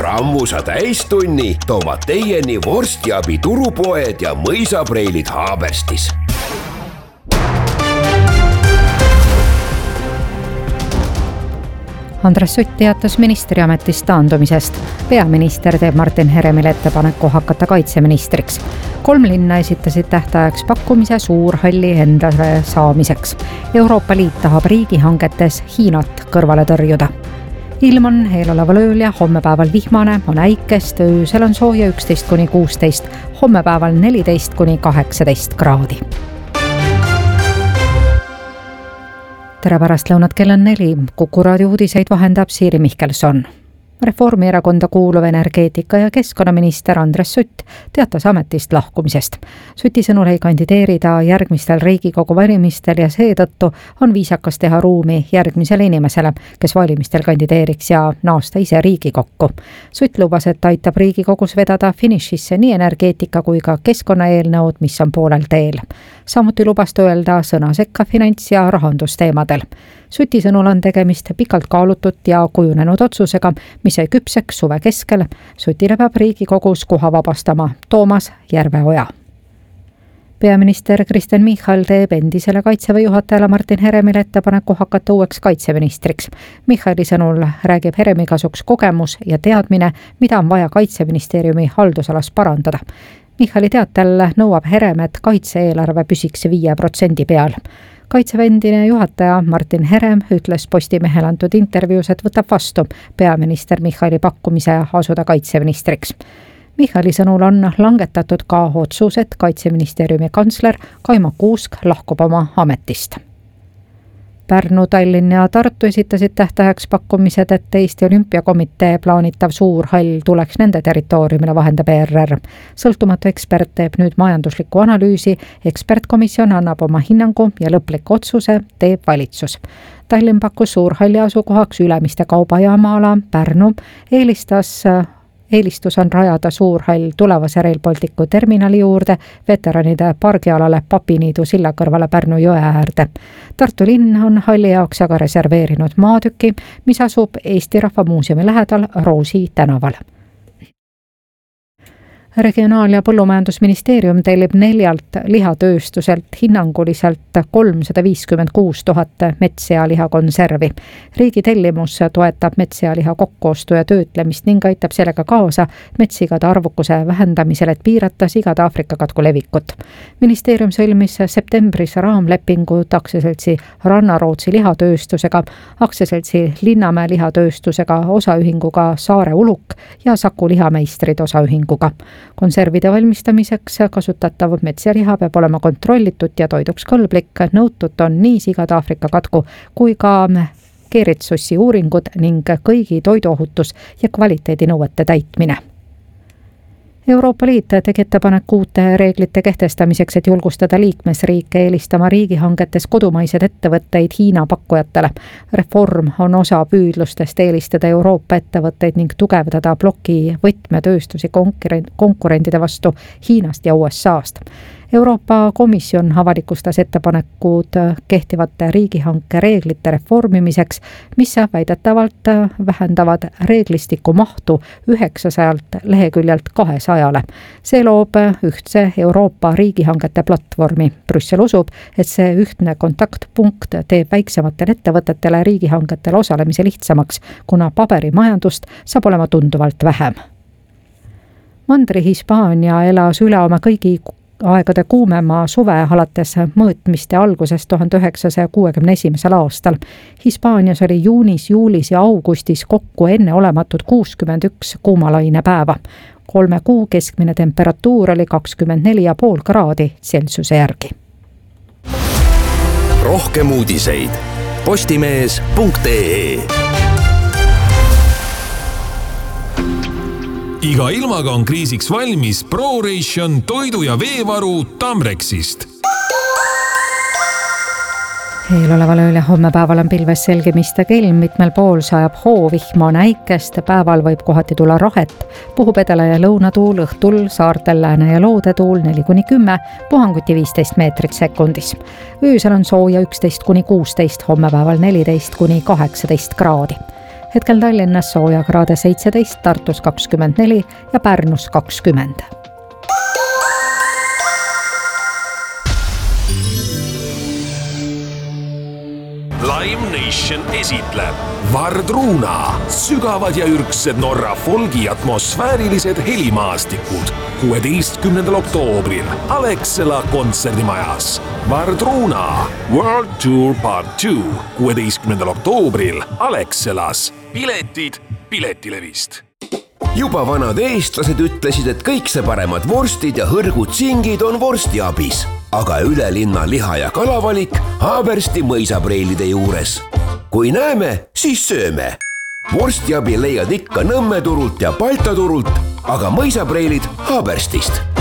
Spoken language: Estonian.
Rammusa täistunni toovad teieni vorstiabi turupoed ja mõisapreilid Haaberstis. Andres Sutt teatas ministriametist taandumisest. Peaminister teeb Martin Heremile ettepaneku hakata kaitseministriks. 3 linna esitasid tähtajaks pakkumise suurhalli endale saamiseks. Euroopa Liit tahab riigihangetes Hiinat kõrvale tõrjuda. Ilm on eeloleval ööl ja hommepäeval vihmane, on äikest, öösel on sooja 11–16, hommepäeval 14–18 kraadi. Tere pärastlõunat, kell on 4. Kuku raadio uudiseid vahendab Siiri Mihkelson. Reformierakonda kuuluv energeetika- ja keskkonnaminister Andres Sutt teatas ametist lahkumisest. Suti sõnul ei kandideerida järgmistel Riigikogu valimistel ja seetõttu on viisakas teha ruumi järgmisele inimesele, kes valimistel kandideeriks ja naasta ise Riigikokku. Sutt lubas, et aitab Riigikogus vedada finišisse nii energeetika kui ka keskkonnaeelnõud, mis on poolel teel. Samuti lubas ta öelda sõna sekka finants- ja rahandusteemadel. Suti sõnul on tegemist pikalt kaalutud ja kujunenud otsusega, mis sai küpseks suve keskel. Sutile peab Riigikogus koha vabastama Toomas Järveoja. Peaminister Kristen Michal teeb endisele kaitseväe juhatajale Martin Heremile ettepaneku hakata uueks kaitseministriks. Michali sõnul räägib Heremi kasuks kogemus ja teadmine, mida on vaja kaitseministeeriumi haldusalas parandada. Michali teatel nõuab Herem, et kaitse-eelarve püsiks 5% peal. Kaitseväe endine juhataja Martin Herem ütles Postimehele antud intervjuus, et võtab vastu peaminister Michali pakkumise asuda kaitseministriks. Michali sõnul on langetatud ka otsus, et kaitseministeeriumi kantsler Kaimo Kuusk lahkub oma ametist. Pärnu, Tallinn ja Tartu esitasid tähtajaks pakkumised, et Eesti Olümpiakomitee plaanitav suurhall tuleks nende territooriumile, vahendab ERR. Sõltumatu ekspert teeb nüüd majanduslikku analüüsi, ekspertkomisjon annab oma hinnangu ja lõpliku otsuse teeb valitsus. Tallinn pakkus suurhalli asukohaks Ülemiste kaubajaama-ala, Pärnu eelistus on rajada suurhall tulevase Rail Balticu terminali juurde, veteranide pargialale Papiniidu silla kõrvale Pärnu jõe äärde. Tartu linn on halli jaoks aga reserveerinud maatüki, mis asub Eesti Rahva Muuseumi lähedal Roosi tänaval. Regionaal- ja Põllumajandusministeerium tellib 4 lihatööstuselt hinnanguliselt 356 000 metssealiha konservi. Riigi tellimus toetab metssealiha kokkuostu ja töötlemist ning aitab sellega kaasa metssigade arvukuse vähendamisele, et piirata sigade Aafrika katku levikut. Ministeerium sõlmis septembris raamlepingud aktsiaseltsi Rannarootsi lihatööstusega, aktsiaseltsi Linnamäe lihatööstusega, osaühinguga Saare Uluk ja Saku lihameistrid osaühinguga. Konservide valmistamiseks kasutatav metsaliha peab olema kontrollitud ja toiduks kõlblik. Nõutud on nii sigade Aafrika katku kui ka keeritsussi uuringud ning kõigi toiduohutus- ja kvaliteedinõuete täitmine. Euroopa Liit tegi ettepaneku uute reeglite kehtestamiseks, et julgustada liikmesriike eelistama riigihangetes kodumaiseid ettevõtteid Hiina pakkujatele. Reform on osa püüdlustest eelistada Euroopa ettevõtteid ning tugevdada ploki võtmetööstusi konkurentide vastu Hiinast ja USA'st. Euroopa Komisjon avalikustas ettepanekud kehtivate riigihanke reeglite reformimiseks, mis väidetavalt vähendavad reeglistiku mahtu 900 leheküljelt 200. See loob ühtse Euroopa riigihangete platvormi. Brüssel usub, et see ühtne kontaktpunkt teeb väiksematele ettevõtetele riigihangetel osalemise lihtsamaks, kuna paberimajandust saab olema tunduvalt vähem. Mandri Hispaania elas üle oma kõigi aegade kuumema suve alates mõõtmiste algusest 1961. aastal. Hispaanias oli juunis, juulis ja augustis kokku enneolematud 61 kuumalaine päeva. 3 kuu keskmine temperatuur oli 24,5 kraadi Celsiuse järgi. Rohkem uudiseid postimees.ee. Iga ilmaga on kriisiks valmis ProRation toidu- ja veevaru Tamrexist. Eeloleval ööl ja hommepäeval on pilves selgemistega ilm, mitmel pool sajab hoovihma, on äikest, päeval võib kohati tulla rahet, puhub edela- ja lõunatuul, õhtul saartel lääne- ja loodetuul 4–10, puhanguti 15 meetrit sekundis. Öösel on sooja 11–16, hommepäeval 14–18 kraadi. hetkel Tallinnas soojakraade 17, Tartus 24 ja Pärnus 20. Live Nation esitleb Vardruna, sügavad ja ürgsed Norra folgi atmosfäärilised helimaastikud 16. oktoobril Alexela kontserdimajas. Vardruna World Tour Part 2 16. oktoobril Alexelas. Piletid Piletilevist. Juba vanad eestlased ütlesid, et kõik see paremad vorstid ja hõrgud singid on vorstiabis, aga Ülelinna liha- ja kalavalik Haabersti mõisapreilide juures. Kui näeme, siis sööme. Vorstiabi leiad ikka Nõmme turult ja Balta turult, aga mõisapreilid Haaberstist.